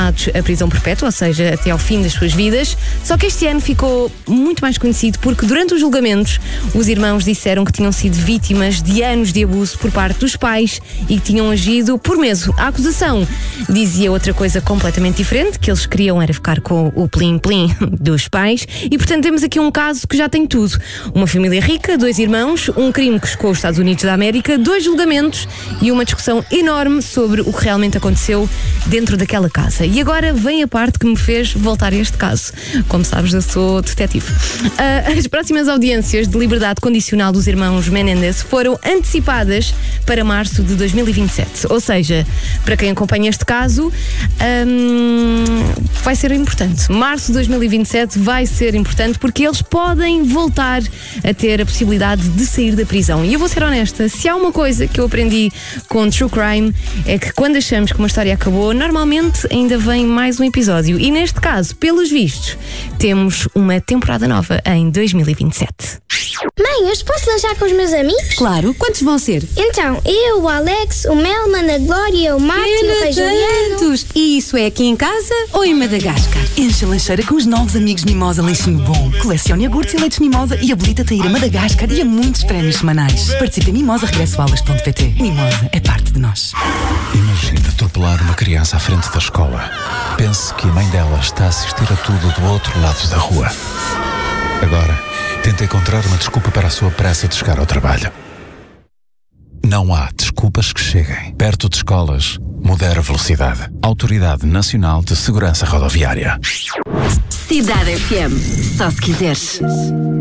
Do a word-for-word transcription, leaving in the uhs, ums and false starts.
condenados à prisão perpétua, ou seja, até ao fim das suas vidas. Só que este ano ficou muito mais conhecido porque durante os julgamentos os irmãos disseram que tinham sido vítimas de anos de abuso por parte dos pais e que tinham agido por medo. A acusação dizia outra coisa completamente diferente, que eles queriam era ficar com o plim-plim dos pais e, portanto, temos aqui um caso que já tem tudo. Uma família rica, dois irmãos, um crime que chocou os Estados Unidos da América, dois julgamentos e uma discussão enorme sobre o que realmente aconteceu dentro daquela casa. E agora vem a parte que me fez voltar a este caso. Como sabes, eu sou detetive. Uh, as próximas audiências de liberdade condicional dos irmãos Menendez foram antecipadas para março de dois mil e vinte e sete. Ou seja, para quem acompanha este caso, um, vai ser importante. Março de dois mil e vinte e sete vai ser importante porque eles podem voltar a ter a possibilidade de sair da prisão. E eu vou ser honesta, se há uma coisa que eu aprendi com True Crime é que quando achamos que uma história acabou, normalmente ainda vem mais um episódio. E neste caso, pelos vistos, temos uma temporada nova em dois mil e vinte e sete. Mãe, eu posso lanchar com os meus amigos? Claro, quantos vão ser? Então, eu, o Alex, o Melman, a Glória, o Marco e o Rei Juliano. E isso é aqui em casa ou em Madagascar? Enche a lancheira com os novos amigos Mimosa Lanchinho Bom. Colecione iogurtes e leites Mimosa e habilita-te a ir a Madagascar e a muitos prémios semanais. Participe em Mimosa Regresso Aulas ponto pt. Mimosa é parte de nós. Imagina atropelar uma criança à frente da escola. Pense que a mãe dela está a assistir a tudo do outro lado da rua. Agora, tenta encontrar uma desculpa para a sua pressa de chegar ao trabalho. Não há desculpas que cheguem. Perto de escolas, modera a velocidade. Autoridade Nacional de Segurança Rodoviária. Cidade F M. Só se quiseres.